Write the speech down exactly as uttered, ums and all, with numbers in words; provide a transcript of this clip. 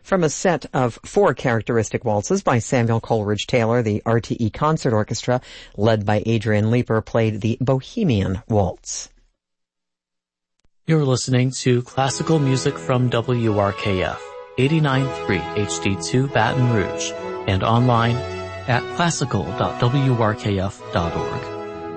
From a set of four characteristic waltzes by Samuel Coleridge Taylor, the R T E Concert Orchestra, led by Adrian Leeper, played the Bohemian Waltz. You're listening to classical music from W R K F, eighty-nine point three H D two Baton Rouge, and online at classical dot w r k f dot org.